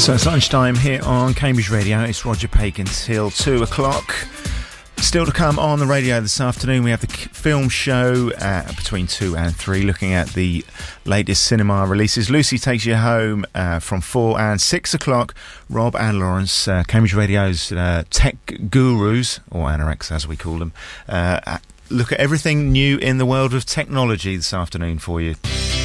So it's lunchtime here on Cambridge Radio. It's Roger Pagan till 2 o'clock. Still to come on the radio this afternoon, we have the film show between 2 and 3, looking at the latest cinema releases. Lucy takes you home from 4 and 6 o'clock. Rob and Lawrence, Cambridge Radio's tech gurus, or anoraks as we call them, look at everything new in the world of technology this afternoon for you.